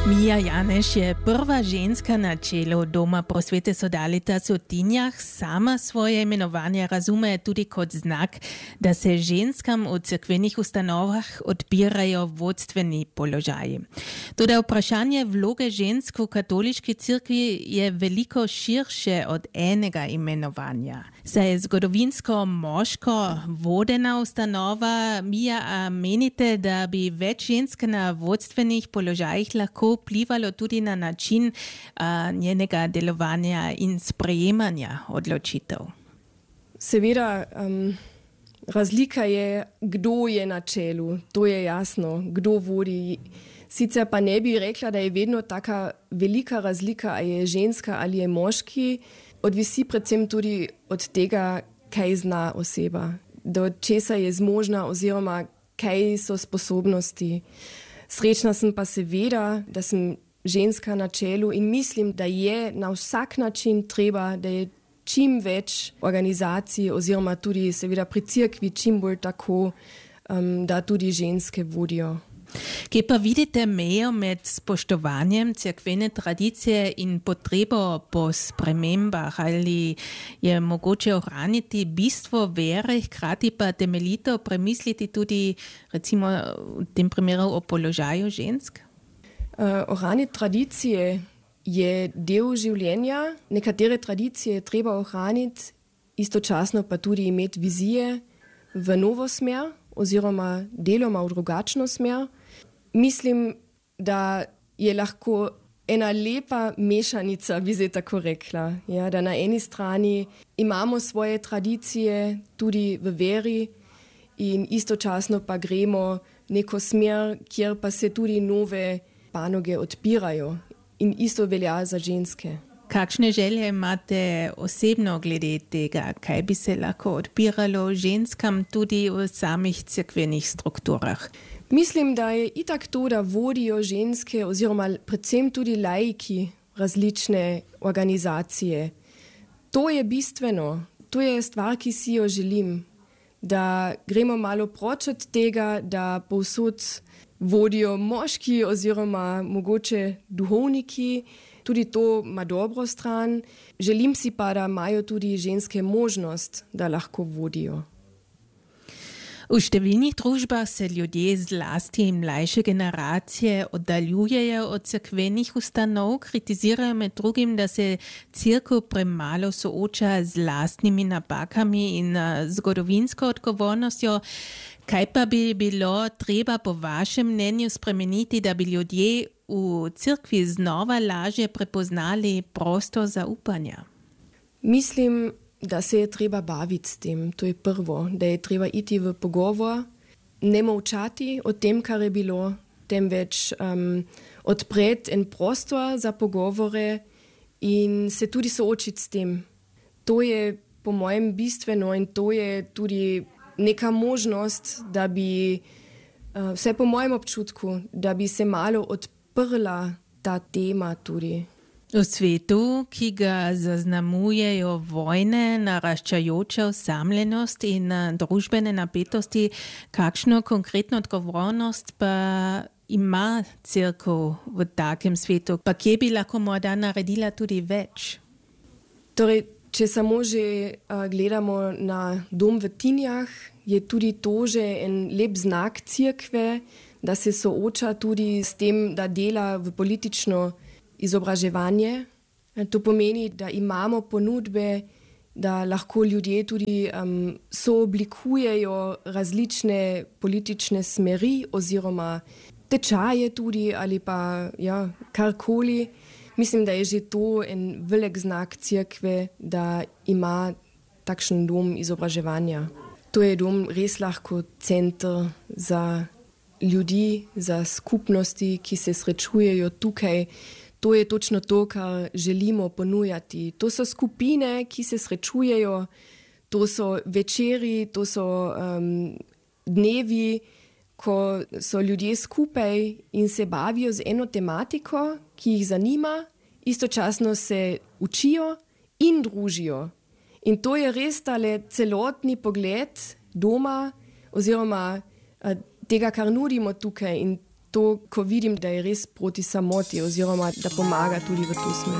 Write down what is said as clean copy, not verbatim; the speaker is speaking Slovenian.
Mija Janeš je prva ženska na čelu Doma prosvete Sodalitas v Tinjah. Sama svoje imenovanje razume tudi kot znak, da se ženskam v crkvenih ustanovah odpirajo vodstveni položaji. Toda vprašanje vloge žensk v katoliški cerkvi je veliko širše od enega imenovanja. Saj je zgodovinsko moško vodena ustanova. Mija, a menite, da bi več žensk na vodstvenih položajih lahko vplivalo tudi na način njenega delovanja in sprejemanja odločitev? Seveda, razlika je, kdo je na čelu, to je jasno, kdo vodi. Sicer pa ne bi rekla, da je vedno taka velika razlika, ali je ženska ali je moški, odvisi predvsem tudi od tega, kaj zna oseba, do česa je zmožna oziroma kaj so sposobnosti. Srečna sem pa seveda, da sem ženska na čelu in mislim, da je na vsak način treba, da je čim več organizacij oziroma tudi seveda pri cerkvi čim bolj tako, da tudi ženske vodijo. Kje pa vidite mejo med spoštovanjem cerkvene tradicije in potrebo po spremembah? Ali je mogoče ohraniti bistvo vere, hkrati pa temeljito premisliti tudi recimo v tem primeru o položaju žensk? Ohraniti tradicije je del življenja. Nekatere tradicije je treba ohraniti, istočasno pa tudi imeti vizije v novo smer oziroma deloma v drugačno smer. Mislim, da je lahko ena lepa mešanica, bi se tako rekla. Ja, da na eni strani imamo svoje tradicije tudi v veri in istočasno pa gremo neko smer, kjer pa se tudi nove panoge odpirajo. In isto velja za ženske. Kakšne želje imate osebno glede tega, kaj bi se lahko odpiralo ženskam tudi v samih cerkvenih strukturah? Mislim, da je itak to, da vodijo ženske oziroma predvsem tudi laiki različne organizacije. To je bistveno, to je stvar, ki si jo želim. Da gremo malo proč od tega, da povsod vodijo moški oziroma mogoče duhovniki. Tudi to ima dobro stran. Želim si pa, da imajo tudi ženske možnost, da lahko vodijo. V številnih družbah se ljudje, zlasti mlajše generacije, oddaljujejo od cerkvenih ustanov, kritizirajo med drugim, da se cerkev premalo sooča z lastnimi napakami in zgodovinsko odgovornostjo. Kaj pa bi bilo treba po vašem mnenju spremeniti, da bi ljudje v cerkvi znova lažje prepoznali prostor zaupanja? Mislim, da se je treba baviti s tem, to je prvo, da je treba iti v pogovor, ne molčati o tem, kar je bilo, temveč odpreti en prostor za pogovore in se tudi soočiti s tem. To je po mojem bistveno in to je tudi neka možnost, da bi, vse po mojem občutku, da bi se malo odprla ta tema tudi. V svetu, ki ga zaznamujejo vojne, naraščajoča osamljenost in družbene napetosti, kakšno konkretno odgovornost pa ima cerkev v takem svetu? Pa kje bi lahko morda naredila tudi več? Torej, če samo že gledamo na dom v Tinjah, je tudi to že en lep znak cerkve, da se sooča tudi s tem, da dela v politično izobraževanje. To pomeni, da imamo ponudbe, da lahko ljudje tudi sooblikujejo različne politične smeri oziroma tečaje tudi ali pa karkoli. Mislim, da je že to en velik znak cerkve, da ima takšen dom izobraževanja. To je dom res lahko center za ljudi, za skupnosti, ki se srečujejo tukaj. To je točno to, kar želimo ponujati. To so skupine, ki se srečujejo, to so večeri, to so dnevi, ko so ljudje skupaj in se bavijo z eno tematiko, ki jih zanima, istočasno se učijo in družijo. In to je res tale celotni pogled doma oziroma tega, kar nudimo tukaj. In to, ko vidim, da je res proti samoti oziroma da pomaga tudi v to smer.